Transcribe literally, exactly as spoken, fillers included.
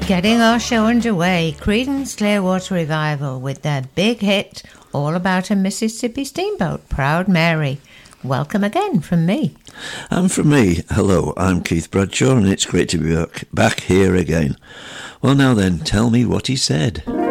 Getting our show underway, Creedence Clearwater Revival with their big hit, All About a Mississippi Steamboat, Proud Mary. Welcome again from me. And from me, hello, I'm Keith Bradshaw, and it's great to be back, back here again. Well, now then, tell me what he said.